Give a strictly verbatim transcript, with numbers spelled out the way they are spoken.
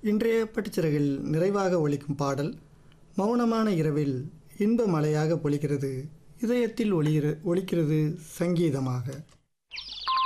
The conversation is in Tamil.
இன்றைய பட்டுச்சிறகில் நிறைவாக ஒலிக்கும் பாடல் மௌனமான இரவில் இன்ப மலையாக பொழிகிறது, இதயத்தில் ஒளிகிற ஒலிக்கிறது சங்கீதமாக.